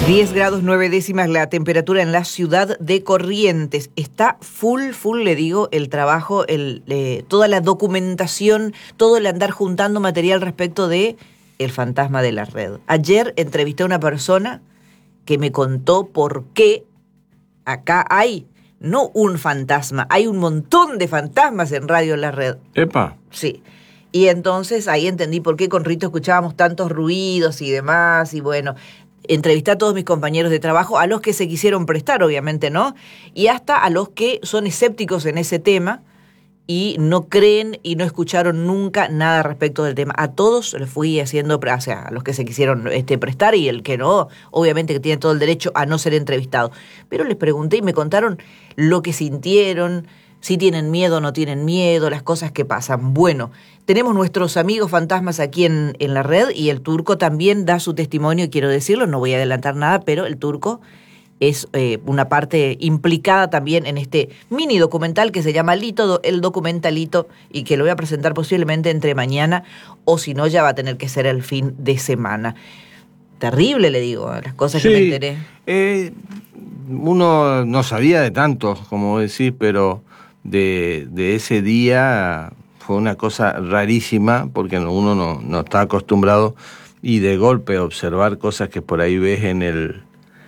10 grados 9 décimas la temperatura en la ciudad de Corrientes. Está full, le digo, el trabajo, toda la documentación, todo el andar juntando material respecto de el fantasma de la red. Ayer entrevisté a una persona que me contó por qué acá hay, no un fantasma, hay un montón de fantasmas en Radio La Red. ¡Epa! Sí. Y entonces ahí entendí por qué con Rito escuchábamos tantos ruidos y demás, y bueno, entrevisté a todos mis compañeros de trabajo, a los que se quisieron prestar, obviamente, ¿no? Y hasta a los que son escépticos en ese tema y no creen y no escucharon nunca nada respecto del tema. A todos les fui haciendo, o sea, a los que se quisieron prestar y el que no, obviamente que tiene todo el derecho a no ser entrevistado. Pero les pregunté y me contaron lo que sintieron, si tienen miedo o no tienen miedo, las cosas que pasan. Bueno, tenemos nuestros amigos fantasmas aquí en la red y el Turco también da su testimonio, y quiero decirlo, no voy a adelantar nada, pero el Turco es una parte implicada también en este mini documental que se llama Lito, el documentalito, y que lo voy a presentar posiblemente entre mañana, o si no ya va a tener que ser el fin de semana. Terrible, le digo, las cosas que me enteré. Uno no sabía de tantos, como decís, pero de ese día fue una cosa rarísima, porque uno no está acostumbrado, y de golpe observar cosas que por ahí ves en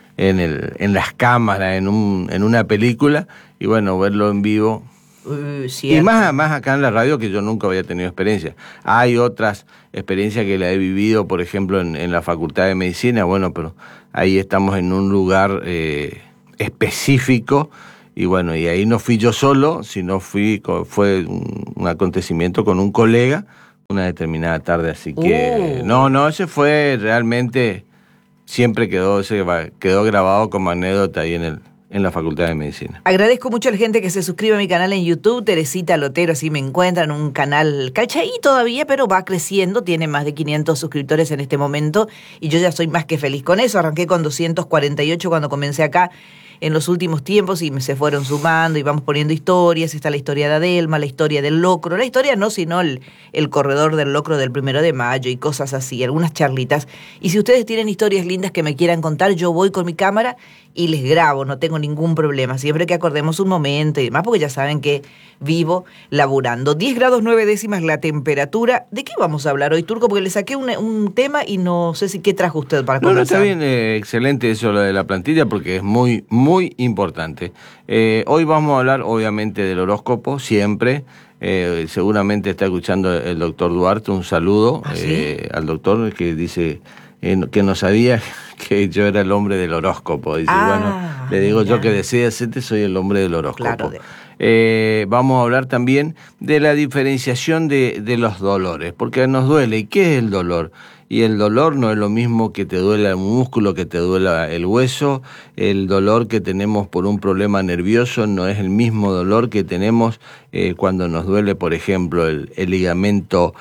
las cámaras, en una película, y bueno, verlo en vivo. Y más acá en la radio, que yo nunca había tenido experiencia. Hay otras experiencias que la he vivido, por ejemplo, en la Facultad de Medicina, bueno, pero ahí estamos en un lugar específico, y bueno, y ahí no fui yo solo, sino fue un acontecimiento con un colega una determinada tarde, así que ese fue realmente, siempre quedó grabado como anécdota ahí en la Facultad de Medicina. Agradezco mucho a la gente que se suscribe a mi canal en YouTube, Teresita Lotero, así me encuentran, un canal cachaí todavía, pero va creciendo, tiene más de 500 suscriptores en este momento, y yo ya soy más que feliz con eso. Arranqué con 248 cuando comencé acá en los últimos tiempos, y se fueron sumando y vamos poniendo historias. Está la historia de Adelma, la historia del locro, la historia no, sino el corredor del locro del 1 de mayo y cosas así, algunas charlitas. Y si ustedes tienen historias lindas que me quieran contar, yo voy con mi cámara y les grabo, no tengo ningún problema, siempre que acordemos un momento y demás, porque ya saben que vivo laburando. 10 grados 9 décimas la temperatura. ¿De qué vamos a hablar hoy, Turco? Porque le saqué un tema y no sé qué trajo usted para conversar. No, está bien, excelente eso, lo de la plantilla, porque es muy, muy importante. Hoy vamos a hablar, obviamente, del horóscopo, siempre. Seguramente está escuchando el doctor Duarte, un saludo. ¿Ah, sí? Al doctor, que dice que no sabía que yo era el hombre del horóscopo. Dice, le digo yo que desde hacerte soy el hombre del horóscopo. Claro. Vamos a hablar también de la diferenciación de los dolores, porque nos duele. ¿Y qué es el dolor? Y el dolor no es lo mismo que te duela el músculo, que te duela el hueso. El dolor que tenemos por un problema nervioso no es el mismo dolor que tenemos cuando nos duele, por ejemplo, el ligamento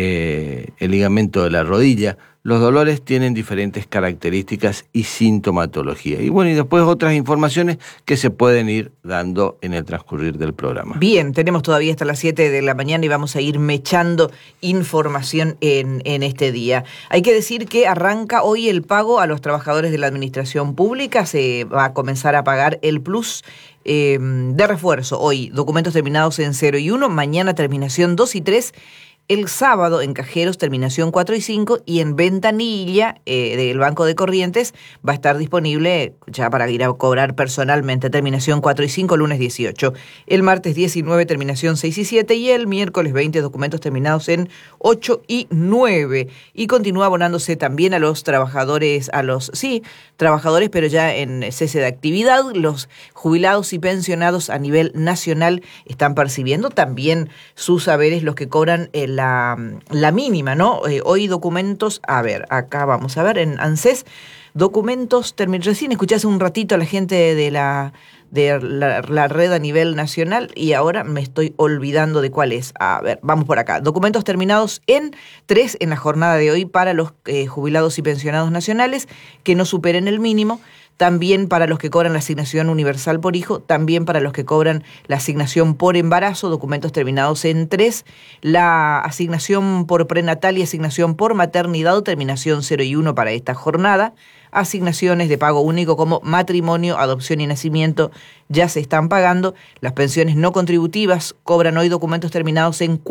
de la rodilla. Los dolores tienen diferentes características y sintomatología. Y bueno, y después otras informaciones que se pueden ir dando en el transcurrir del programa. Bien, tenemos todavía hasta las 7 de la mañana y vamos a ir mechando información en este día. Hay que decir que arranca hoy el pago a los trabajadores de la administración pública. Se va a comenzar a pagar el plus de refuerzo. Hoy, documentos terminados en 0 y 1, mañana terminación 2 y 3. El sábado en Cajeros, terminación 4 y 5, y en Ventanilla del Banco de Corrientes va a estar disponible ya para ir a cobrar personalmente, terminación 4 y 5, lunes 18. El martes 19, terminación 6 y 7, y el miércoles 20, documentos terminados en 8 y 9. Y continúa abonándose también a los trabajadores, trabajadores, pero ya en cese de actividad. Los jubilados y pensionados a nivel nacional están percibiendo también sus saberes, los que cobran la mínima, ¿no? Hoy documentos, acá vamos a ver, en ANSES, documentos, recién escuché hace un ratito a la gente de la red a nivel nacional y ahora me estoy olvidando de cuál es. A ver, vamos por acá. Documentos terminados en 3 en la jornada de hoy para los jubilados y pensionados nacionales que no superen el mínimo. también para los que cobran la asignación universal por hijo, también para los que cobran la asignación por embarazo, documentos terminados en 3, la asignación por prenatal y asignación por maternidad, terminación 0 y 1 para esta jornada. Asignaciones de pago único como matrimonio, adopción y nacimiento ya se están pagando. Las pensiones no contributivas cobran hoy documentos terminados en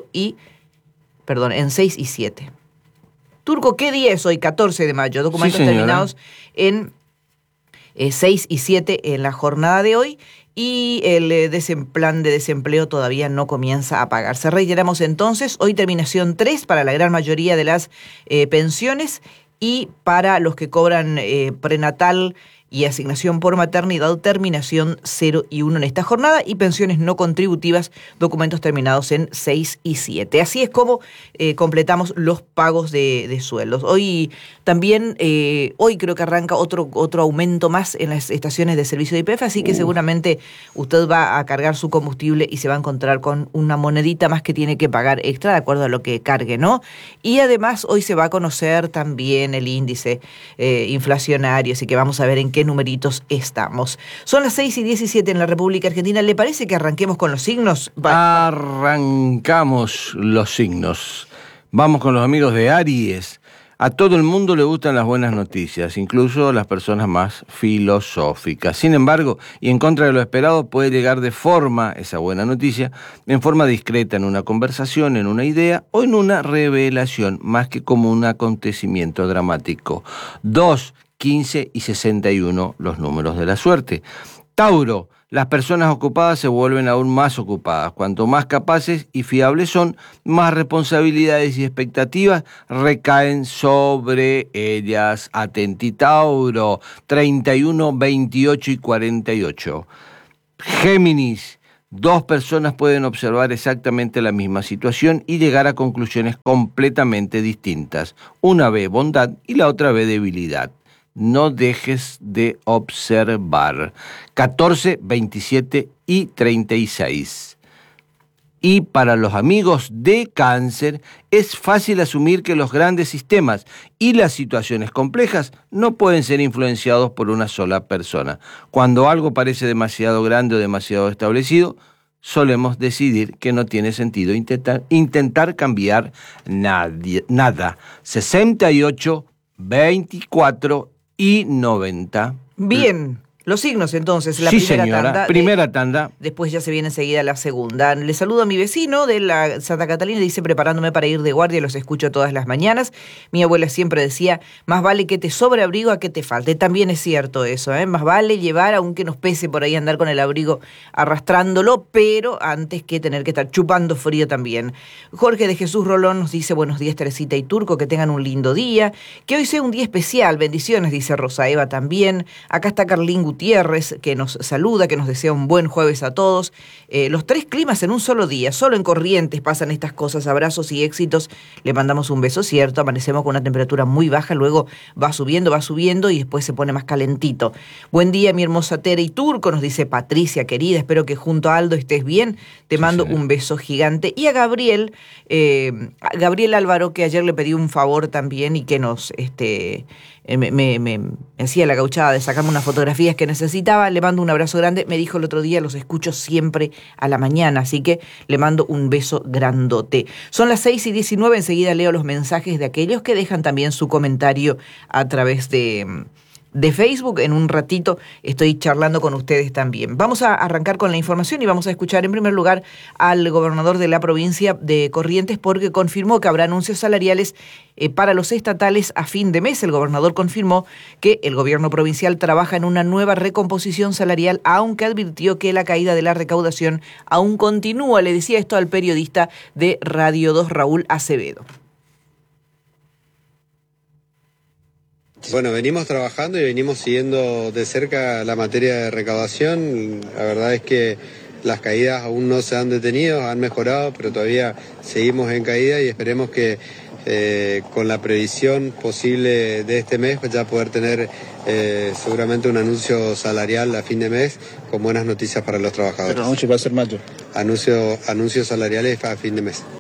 6 y 7. Turco, ¿qué día es hoy? 14 de mayo. Documentos terminados en 6 y 7 en la jornada de hoy. Y el plan de desempleo todavía no comienza a pagarse. Reiteramos entonces, hoy terminación 3 para la gran mayoría de las pensiones, y para los que cobran prenatal y asignación por maternidad, terminación 0 y 1 en esta jornada, y pensiones no contributivas, documentos terminados en 6 y 7. Así es como completamos los pagos de sueldos. Hoy también, hoy creo que arranca otro aumento más en las estaciones de servicio de YPF, así que seguramente usted va a cargar su combustible y se va a encontrar con una monedita más que tiene que pagar extra de acuerdo a lo que cargue, ¿no? Y además hoy se va a conocer también el índice inflacionario, así que vamos a ver en qué numeritos estamos. Son las 6:17 en la República Argentina. ¿Le parece que arranquemos con los signos? Arrancamos los signos. Vamos con los amigos de Aries. A todo el mundo le gustan las buenas noticias, incluso las personas más filosóficas. Sin embargo, y en contra de lo esperado, puede llegar esa buena noticia, en forma discreta en una conversación, en una idea o en una revelación, más que como un acontecimiento dramático. 2, 15 y 61, los números de la suerte. Tauro, las personas ocupadas se vuelven aún más ocupadas. Cuanto más capaces y fiables son, más responsabilidades y expectativas recaen sobre ellas. Atenti, Tauro, 31, 28 y 48. Géminis, 2 personas pueden observar exactamente la misma situación y llegar a conclusiones completamente distintas. Una ve bondad y la otra ve debilidad. No dejes de observar. 14, 27 y 36. Y para los amigos de Cáncer, es fácil asumir que los grandes sistemas y las situaciones complejas no pueden ser influenciados por una sola persona. Cuando algo parece demasiado grande o demasiado establecido, solemos decidir que no tiene sentido intentar cambiar nada. 68, 24 y 90. Bien, los signos entonces, la primera tanda. Después ya se viene enseguida la segunda. Le saludo a mi vecino de la Santa Catalina, dice, preparándome para ir de guardia, los escucho todas las mañanas. Mi abuela siempre decía, más vale que te sobre abrigo a que te falte. También es cierto eso, más vale llevar, aunque nos pese por ahí andar con el abrigo arrastrándolo, pero antes que tener que estar chupando frío también. Jorge de Jesús Rolón nos dice, buenos días Teresita y Turco, que tengan un lindo día, que hoy sea un día especial, bendiciones, dice Rosa Eva también. Acá está Carlín Gutiérrez, que nos saluda, que nos desea un buen jueves a todos. Los 3 climas en un solo día, solo en Corrientes pasan estas cosas, abrazos y éxitos. Le mandamos un beso, cierto, amanecemos con una temperatura muy baja, luego va subiendo y después se pone más calentito. Buen día mi hermosa Tere y Turco, nos dice Patricia, querida, espero que junto a Aldo estés bien, te mando un beso gigante. Y a Gabriel Álvaro, que ayer le pedí un favor también y que nos me hacía la gauchada de sacarme unas fotografías que necesitaba, le mando un abrazo grande, me dijo el otro día, los escucho siempre a la mañana, así que le mando un beso grandote. Son las 6:19, enseguida leo los mensajes de aquellos que dejan también su comentario a través de Facebook. En un ratito estoy charlando con ustedes también. Vamos a arrancar con la información y vamos a escuchar en primer lugar al gobernador de la provincia de Corrientes, porque confirmó que habrá anuncios salariales para los estatales a fin de mes. El gobernador confirmó que el gobierno provincial trabaja en una nueva recomposición salarial, aunque advirtió que la caída de la recaudación aún continúa. Le decía esto al periodista de Radio 2, Raúl Acevedo. Bueno, venimos trabajando y venimos siguiendo de cerca la materia de recaudación. La verdad es que las caídas aún no se han detenido, han mejorado, pero todavía seguimos en caída y esperemos que con la previsión posible de este mes pues ya poder tener seguramente un anuncio salarial a fin de mes con buenas noticias para los trabajadores. Pero la noche va a ser mayo. Anuncios salariales a fin de mes.